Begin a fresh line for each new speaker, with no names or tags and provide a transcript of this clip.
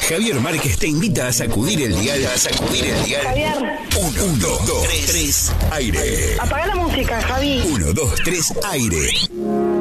Javier Márquez te invita a sacudir el dial.
Javier.
1, 2, 3, aire.
Apaga la música, Javi.
1, 2, 3, aire.